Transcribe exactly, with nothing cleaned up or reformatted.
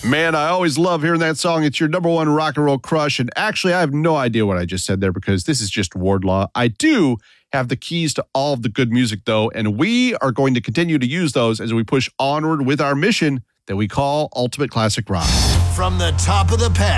Man, I always love hearing that song. It's your number one rock and roll crush. And actually, I have no idea what I just said there because this is just Wardlaw. I do have the keys to all of the good music, though, and we are going to continue to use those as we push onward with our mission that we call Ultimate Classic Rock. From the top of the pack.